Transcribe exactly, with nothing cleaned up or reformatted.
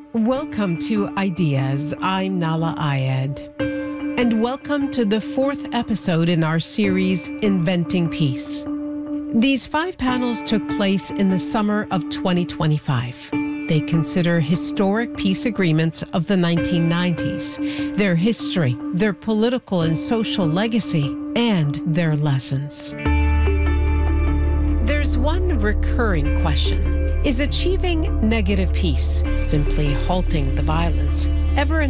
Welcome to Ideas. I'm Nala Ayed. And welcome to the fourth episode in our series, Inventing Peace. These five panels took place in the summer of twenty twenty-five. They consider historic peace agreements of the nineteen nineties, their history, their political and social legacy, and their lessons. There's one recurring question. Is achieving negative peace, simply halting the violence, ever